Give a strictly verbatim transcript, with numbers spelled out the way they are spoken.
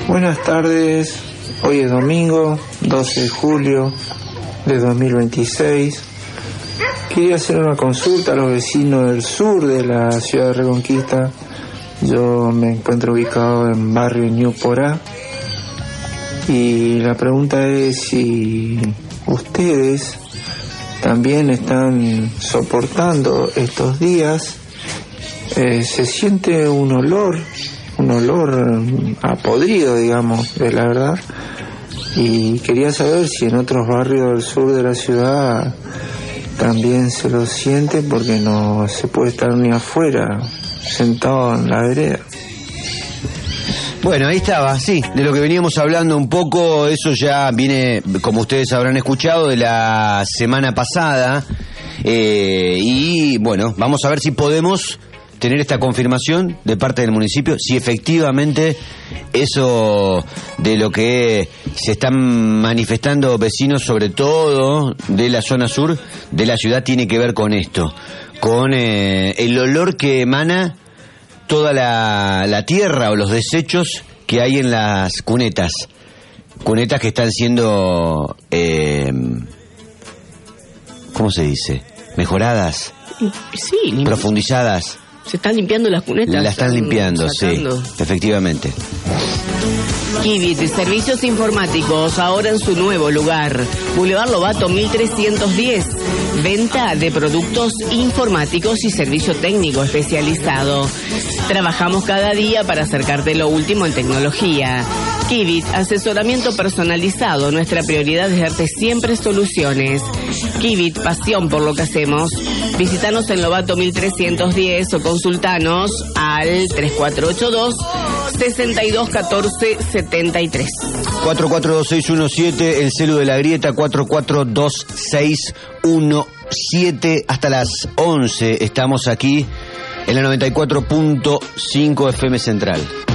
Buenas tardes, hoy es domingo, doce de julio de dos mil veintiséis. Quería hacer una consulta a los vecinos del sur de la ciudad de Reconquista. Yo me encuentro ubicado en barrio Ñu Porá y la pregunta es si ustedes también están soportando estos días. Eh, se siente un olor, un olor a podrido, digamos, de la verdad, y quería saber si en otros barrios del sur de la ciudad también se lo siente, porque no se puede estar ni afuera sentado en la vereda. Bueno, ahí estaba, sí, de lo que veníamos hablando un poco. Eso ya viene, como ustedes habrán escuchado, de la semana pasada, eh, y bueno, vamos a ver si podemos tener esta confirmación de parte del municipio, si efectivamente eso de lo que se están manifestando vecinos, sobre todo de la zona sur de la ciudad, tiene que ver con esto, con eh, el olor que emana toda la, la tierra o los desechos que hay en las cunetas, cunetas que están siendo, eh, ¿cómo se dice? Mejoradas, sí, profundizadas. Se están limpiando las cunetas. La están limpiando, sacando. Sí, efectivamente. Kivit, servicios informáticos, ahora en su nuevo lugar. Boulevard Lobato mil trescientos diez. Venta de productos informáticos y servicio técnico especializado. Trabajamos cada día para acercarte lo último en tecnología. Kivit, asesoramiento personalizado. Nuestra prioridad es darte siempre soluciones. Kivit, pasión por lo que hacemos. Visítanos en Lobato mil trescientos diez o consultanos al tres cuatro ocho dos, seis dos uno cuatro, siete tres. cuatro cuatro dos seis uno siete, el celu de la grieta, cuatro cuatro dos seis uno siete. Hasta las once estamos aquí en la noventa y cuatro punto cinco F M Central.